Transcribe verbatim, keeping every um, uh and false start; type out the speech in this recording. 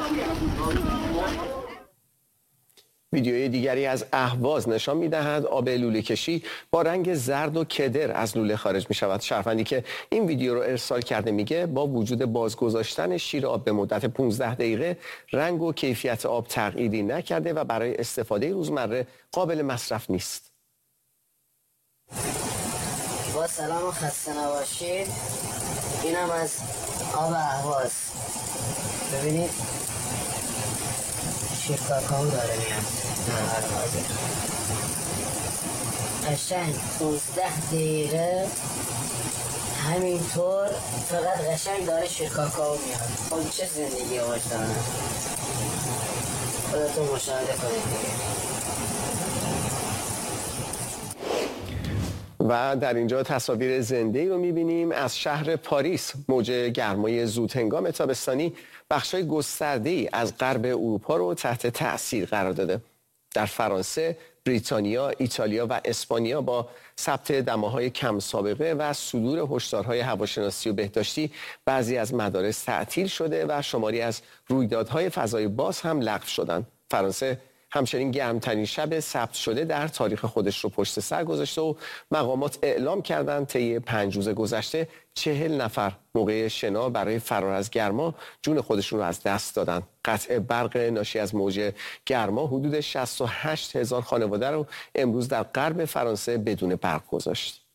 ویدیوی دیگری از اهواز نشان می‌دهد آب لوله کشی با رنگ زرد و کدر از لوله خارج می‌شود. شهروندی که این ویدیو رو ارسال کرده میگه با وجود بازگذاشتن شیر آب به مدت پانزده دقیقه رنگ و کیفیت آب تغییری نکرده و برای استفاده روزمره قابل مصرف نیست. با سلام و خسته نباشید. اینم از آب اهواز. ببینید شیر کاکائو داره میاد. قشنگ پانزده دقیقه همینطور فقط قشنگ داره شیر کاکائو میاد. خب چه زندگی آشتانه. خودتون مشاهده کنید دیگه. و در اینجا تصاویر زنده‌ای رو می‌بینیم از شهر پاریس. موج گرمای زودهنگام تابستانی بخشای گسترده‌ای از غرب اروپا رو تحت تأثیر قرار داده. در فرانسه، بریتانیا، ایتالیا و اسپانیا با ثبت دماهای کم سابقه و صدور هشدارهای هواشناسی و بهداشتی بعضی از مدارس تعطیل شده و شماری از رویدادهای فضای باز هم لغو شدند. فرانسه همچنین گرمترین شب ثبت شده در تاریخ خودش رو پشت سر گذاشته و مقامات اعلام کردند طی پنج روز گذشته چهل نفر موقع شنا برای فرار از گرما جون خودشون رو از دست دادن. قطع برق ناشی از موج گرما حدود شصت و هشت هزار خانواده رو امروز در غرب فرانسه بدون برق گذاشت.